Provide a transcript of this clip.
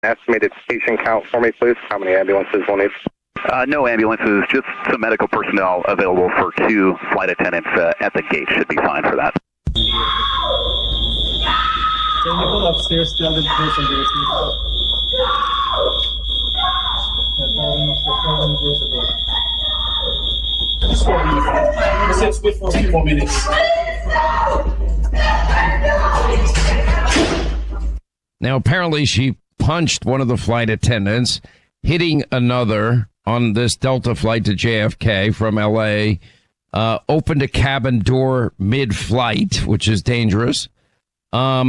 estimated patient count for me, please? How many ambulances will need? No ambulances, just some medical personnel available for 2 flight attendants at the gate should be fine for that. Can you go upstairs to the person there? Let's wait for a few more minutes. Now, apparently she punched one of the flight attendants, hitting another on this Delta flight to JFK from L.A., opened a cabin door mid-flight, which is dangerous.